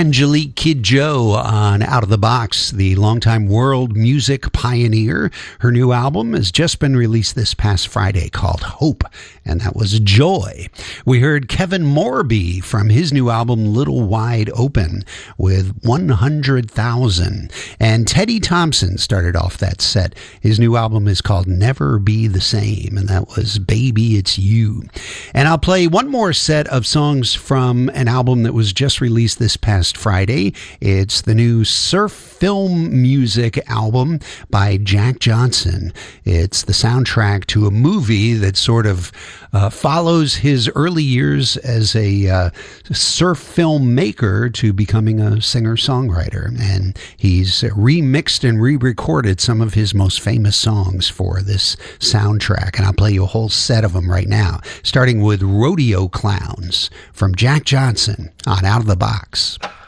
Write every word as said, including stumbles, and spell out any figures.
Angelique Kidjo on Out of the Box, the longtime world music pioneer. Her new album has just been released this past Friday called Hope, and that was Joy. We heard Kevin Morby from his new album Little Wide Open with one hundred thousand. And Teddy Thompson started off that set. His new album is called Never Be the Same, and that was Baby It's You. And I'll play one more set of songs from an album that was just released this past Friday. It's the new Surf Film Music album by Jack Johnson. It's the soundtrack to a movie that sort of uh, follows his early years as a uh, surf film maker to becoming a singer-songwriter. And he's remixed and re-recorded some of his most famous songs for this soundtrack. And I'll play you a whole set of them right now, starting with Rodeo Clowns from Jack Johnson on Out of the Box.